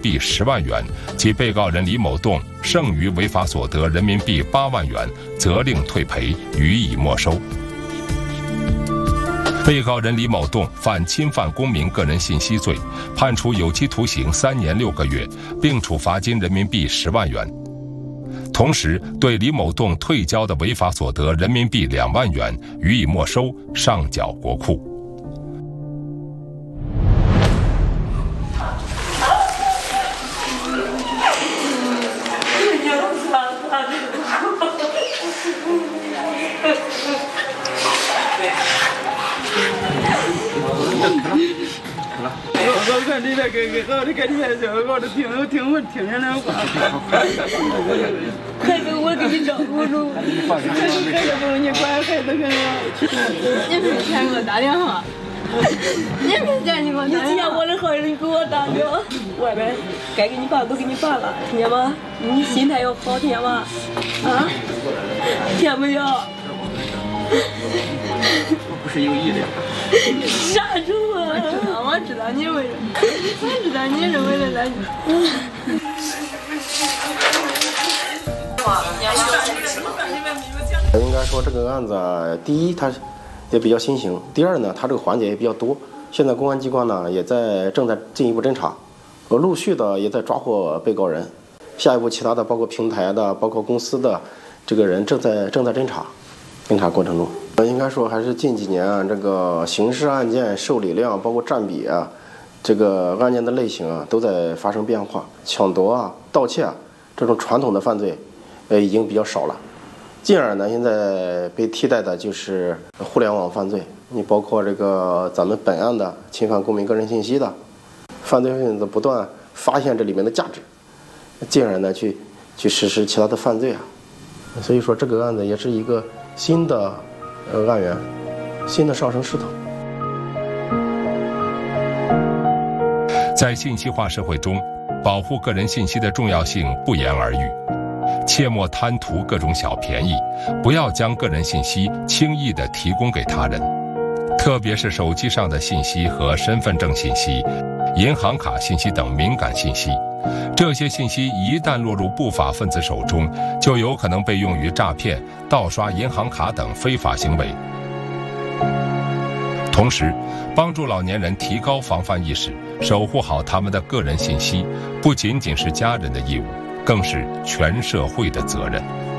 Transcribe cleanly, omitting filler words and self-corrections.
币10万元，及被告人李某栋剩余违法所得人民币8万元，责令退赔，予以没收。被告人李某栋犯侵犯公民个人信息罪，判处有期徒刑3年6个月，并处罚金人民币10万元。同时，对李某栋退交的违法所得人民币2万元予以没收，上缴国库。 我看你那个，你看你那这个，我都听见那话。孩子，我给你照顾住。孩子不用你管，孩子跟我。你没钱给我打电话。你没钱你给我打电话。你要我的好人给我打电话。外边该给你办都给你办了，听见吗？你心态要好，听见吗？啊？听没有？ 我不是有意的。 傻猪啊！我知道你为了，我知道你是为了咱。 应该说这个案子，第一它也比较新型，第二呢，它这个环节也比较多。现在公安机关呢也正在进一步侦查，陆续的也在抓获被告人。下一步其他的包括平台的、包括公司的这个人正在侦查过程中。应该说还是近几年啊，这个刑事案件受理量包括占比啊，这个案件的类型啊都在发生变化，抢夺啊、盗窃啊这种传统的犯罪，已经比较少了。进而呢，现在被替代的就是互联网犯罪。你包括这个咱们本案的侵犯公民个人信息的，犯罪分子不断发现这里面的价值，进而呢去实施其他的犯罪啊。所以说这个案子也是一个新的案源，新的上升势头。 在信息化社会中，保护个人信息的重要性不言而喻。切莫贪图各种小便宜，不要将个人信息轻易地提供给他人，特别是手机上的信息和身份证信息、银行卡信息等敏感信息。这些信息一旦落入不法分子手中，就有可能被用于诈骗、盗刷银行卡等非法行为。同时，帮助老年人提高防范意识，守护好他们的个人信息，不仅仅是家人的义务，更是全社会的责任。